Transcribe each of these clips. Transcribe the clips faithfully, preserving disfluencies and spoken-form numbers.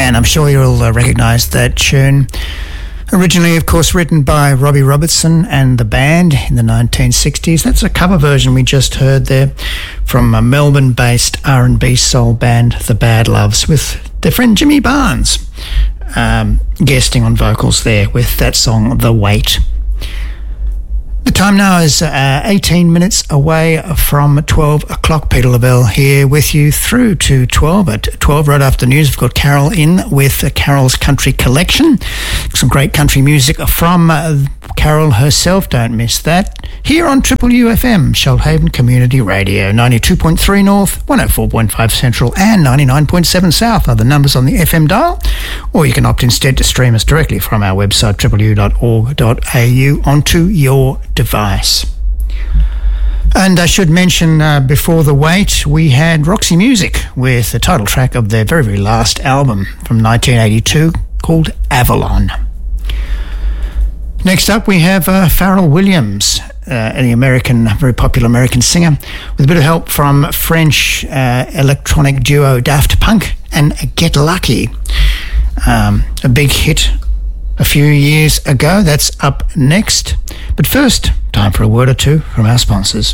And I'm sure you'll uh, recognise that tune. Originally, of course, written by Robbie Robertson and the band in the nineteen sixties. That's a cover version we just heard there from a Melbourne-based R and B soul band, The Bad Loves, with their friend Jimmy Barnes um, guesting on vocals there with that song, The Wait. The time now is uh, eighteen minutes away from twelve o'clock. Peter Lavelle here with you through to twelve. At twelve, right after the news, we've got Carol in with uh, Carol's Country Collection. Some great country music from uh, Carol herself, don't miss that. Here on Triple U F M, Shoalhaven Community Radio, ninety-two point three North, one oh four point five Central and ninety-nine point seven South are the numbers on the F M dial. Or you can opt instead to stream us directly from our website, triple u dot org dot a u, onto your device. And I should mention uh, before the wait, we had Roxy Music with the title track of their very, very last album from nineteen eighty-two called Avalon. Next up, we have uh, Pharrell Williams, uh, the American, very popular American singer, with a bit of help from French uh, electronic duo Daft Punk and Get Lucky. Um, a big hit a few years ago. That's up next. But first, time for a word or two from our sponsors.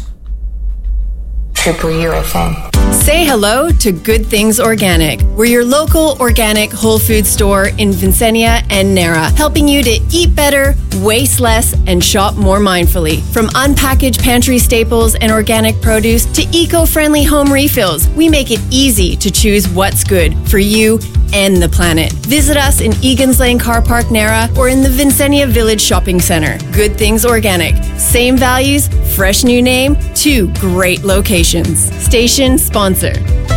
Triple U F M. Say hello to Good Things Organic. We're your local organic whole food store in Vincennia and Nara, helping you to eat better, waste less, and shop more mindfully. From unpackaged pantry staples and organic produce to eco-friendly home refills, we make it easy to choose what's good for you and the planet. Visit us in Egan's Lane Car Park, Nara, or in the Vincennia Village Shopping Centre. Good Things Organic. Same values, fresh new name, two great locations. Station sponsor.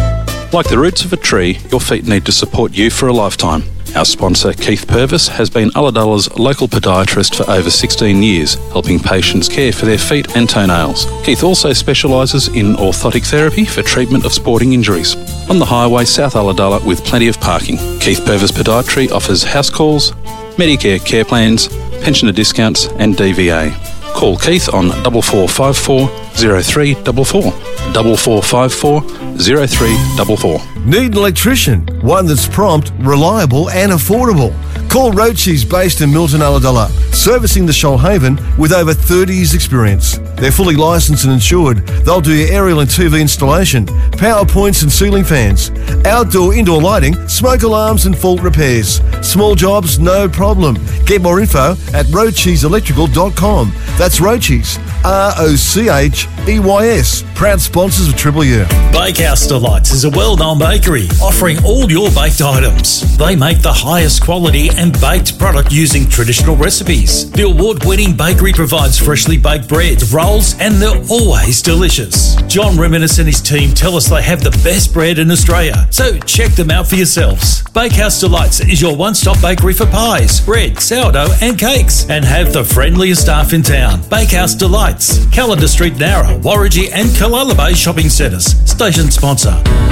Like the roots of a tree, your feet need to support you for a lifetime. Our sponsor, Keith Purvis, has been Ulladulla's local podiatrist for over sixteen years, helping patients care for their feet and toenails. Keith also specialises in orthotic therapy for treatment of sporting injuries. On the highway, South Ulladulla, with plenty of parking. Keith Purvis Podiatry offers house calls, Medicare care plans, pensioner discounts and D V A. Call Keith on four four five four, zero three four four, four four five four, zero three four four. Need an electrician? One that's prompt, reliable and affordable. Call Rochi's, based in Milton, Ulladulla, servicing the Shoalhaven with over thirty years experience. They're fully licensed and insured. They'll do your aerial and T V installation, power points and ceiling fans, outdoor, indoor lighting, smoke alarms and fault repairs. Small jobs, no problem. Get more info at rochis electrical dot com. That's Rochi's, R O C H E Y S. Proud sponsors of Triple U. Bakehouse Delights is a well-known bakery offering all your baked items. They make the highest quality and baked product using traditional recipes. The award-winning bakery provides freshly baked breads, rolls, and they're always delicious. John Reminis and his team tell us they have the best bread in Australia, so check them out for yourselves. Bakehouse Delights is your one-stop bakery for pies, bread, sourdough, and cakes, and have the friendliest staff in town. Bakehouse Delights, Calendar Street, Nara, Warragee, and Kalaala Bay shopping centres. Station sponsor.